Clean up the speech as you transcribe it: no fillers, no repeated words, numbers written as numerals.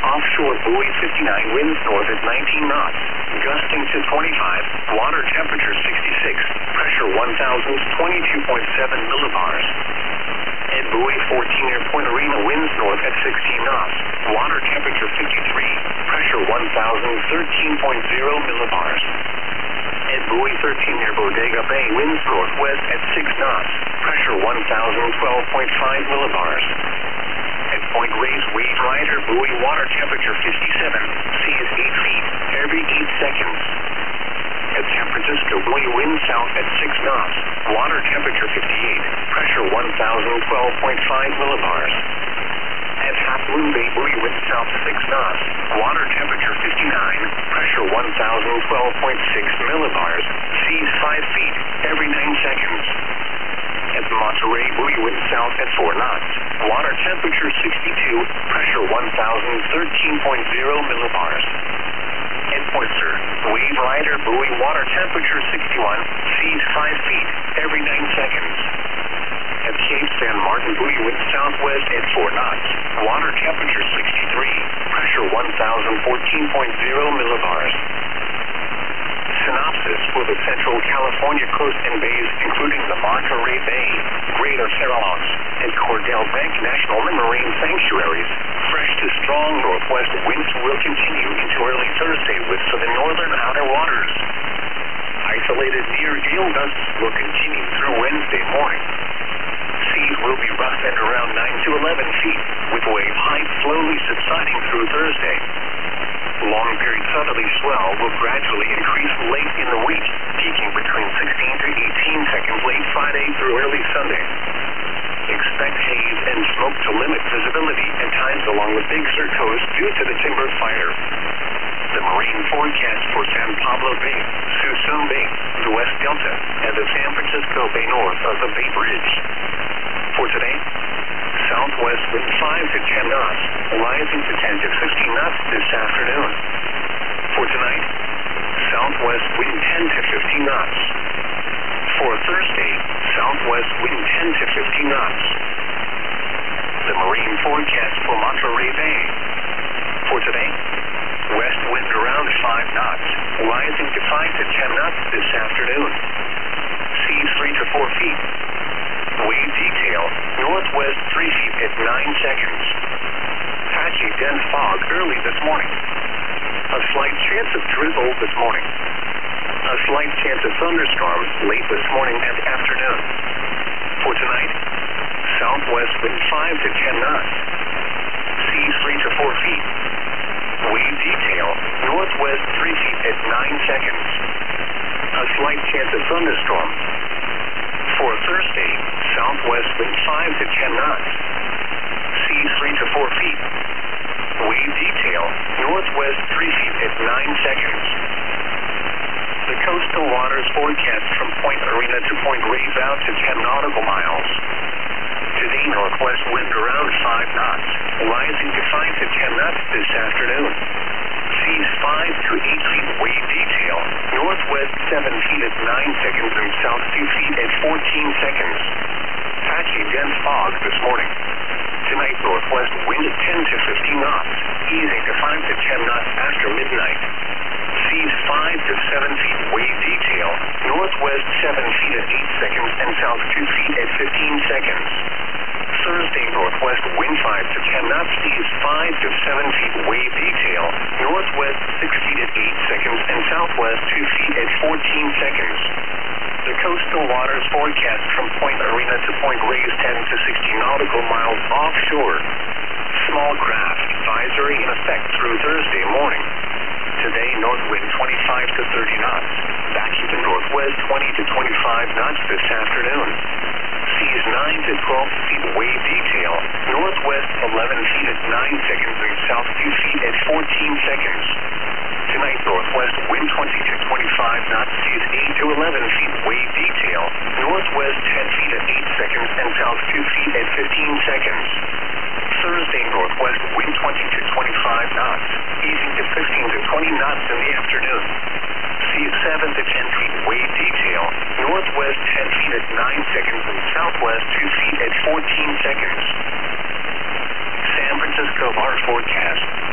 offshore buoy 59, winds north at 19 knots, gusting to 25, water temperature 66, pressure 1,022.7 millibars. At buoy 14 near Point Arena, winds north at 16 knots, water temperature 53, pressure 1,013.0 millibars. At buoy 13 near Bodega Bay, winds northwest at 6 knots, pressure 1,012.5 millibars. At Point Reyes, wave rider, buoy, water temperature 57, sea is 8 feet every 8 seconds. At San Francisco, buoy, wind south at 6 knots, water temperature 58, pressure 1,012.5 millibars. At Half Moon Bay, buoy, wind south 6 knots, water temperature 59, pressure 1,012.6 millibars, seas 5 feet every 9 seconds. At Monterey, buoy, wind south at 4 knots, water temperature 62, pressure 1,013.0 millibars. At Pointer, wave rider, buoy, water temperature 61, seas 5 feet every 9 seconds. At Cape San Martin, buoy, wind southwest at 4 knots, water temperature 63, pressure 1,014.0 millibars. Synopsis for the Central California coast and bays, including the Monterey Bay, Greater Farallons, and Cordell Bank National Marine Sanctuaries. Fresh to strong northwest winds will continue into early Thursday with the northern outer waters. Isolated near gale gusts will continue through Wednesday morning. Seas will be rough and around 9 to 11 feet, with wave height slowly subsiding through Thursday. Long-period southerly swell will gradually increase late in the week, peaking between 16 to 18 seconds late Friday through early Sunday. Expect haze and smoke to limit visibility at times along the Big Sur coast due to the timber fire. The marine forecast for San Pablo Bay, Suisun Bay, the West Delta, and the San Francisco Bay north of the Bay Bridge. For today, southwest wind 5 to 10 knots, rising to 10 to 15 knots this afternoon. For tonight, southwest wind 10 to 15 knots. For Thursday, southwest wind 10 to 15 knots. The marine forecast for Monterey Bay. For today, west wind around 5 knots, rising to 5 to 10 knots this afternoon. Seas 3 to 4 feet. Wave detail, northwest 3 feet at 9 seconds. Patchy dense fog early this morning. A slight chance of drizzle this morning. A slight chance of thunderstorms late this morning and afternoon. For tonight, southwest wind 5 to 10 knots. Seas 3 to 4 feet. Wave detail, northwest 3 feet at 9 seconds. A slight chance of thunderstorms. For Thursday, southwest wind 5 to 10 knots. Seas 3 to 4 feet. Wave detail, northwest 3 feet at 9 seconds. The coastal waters forecast from Point Arena to Point Reyes out to 10 nautical miles. Today, northwest wind around 5 knots, rising to 5 to 10 knots this afternoon. Seas 5 to 8 feet, wave detail, northwest 7 feet at 9 seconds and south 2 feet at 14 seconds. Patchy dense fog this morning. Tonight, northwest wind 10 to 15 knots, easing to 5 to 10 knots after midnight. Seas 5 to 7 feet, wave detail, northwest 7 feet at 8 seconds and south 2 feet at 15 seconds. Thursday, northwest wind 5 to 10 knots, seas 5 to 7 feet, wave detail, northwest 6 feet at 8 seconds and southwest 2 feet at 14 seconds. The coastal waters forecast from Point Arena to Point Reyes 10 to 60 nautical miles offshore. Small craft advisory in effect through Thursday morning. Today, north wind 25 to 30 knots. Back to the northwest 20 to 25 knots this afternoon. Seas 9 to 12 feet, wave detail, northwest 11 feet at 9 seconds and south 2 feet at 14 seconds. Tonight, northwest wind 20 to 25 knots, seas 8 to 11 feet, wave detail, northwest 10 feet at 8 seconds and south 2 feet at 15 seconds. Thursday, northwest wind 20 to 25 knots, easing to 15 to 20 knots in the afternoon. Seas 7 to 10 feet, wave detail, northwest 10 feet at 9 seconds and southwest 2 feet at 14 seconds. San Francisco bar forecast.